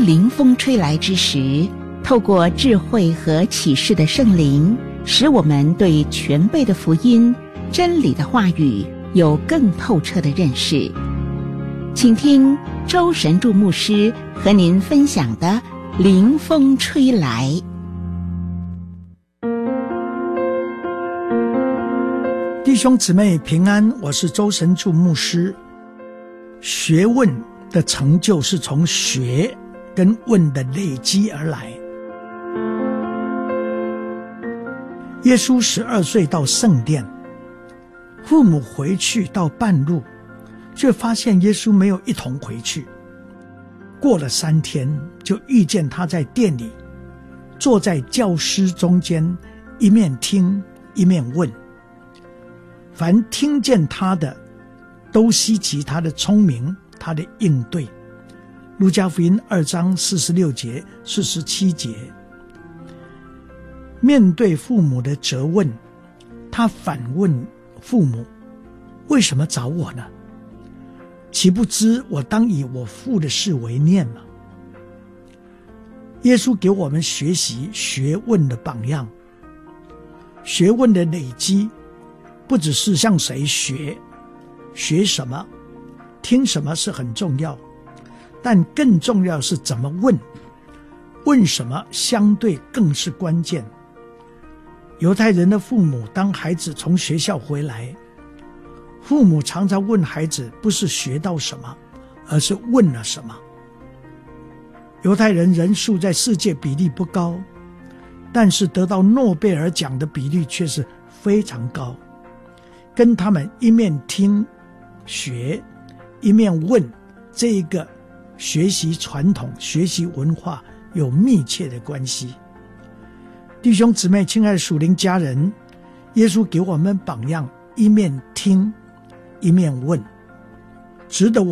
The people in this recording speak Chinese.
临风吹来之时，透过智慧和启示的圣灵，使我们对全备的福音、真理的话语有更透彻的认识。请听周神助牧师和您分享的临风吹来。 弟兄姊妹平安，我是周神助牧师。学问的成就是从学跟问的累积而来。耶稣12岁到圣殿，父母回去到半路，却发现耶稣没有一同回去。过了3天，就遇见他在殿里，坐在教师中间，一面听一面问。凡听见他的，都稀奇他的聪明，他的应对。路加福音2章46节、47节。面对父母的责问，他反问父母：为什么找我呢？岂不知我当以我父的事为念吗？耶稣给我们学习学问的榜样。学问的累积不只是向谁学，学什么听什么是很重要，但更重要是怎么问，问什么相对更是关键。犹太人的父母当孩子从学校回来，父母常常问孩子不是学到什么，而是问了什么。犹太人人数在世界比例不高，但是得到诺贝尔奖的比率却是非常高，跟他们一面听学一面问这一个学习传统、学习文化有密切的关系。弟兄姊妹，亲爱的属灵家人，耶稣给我们榜样，一面听一面问，值得我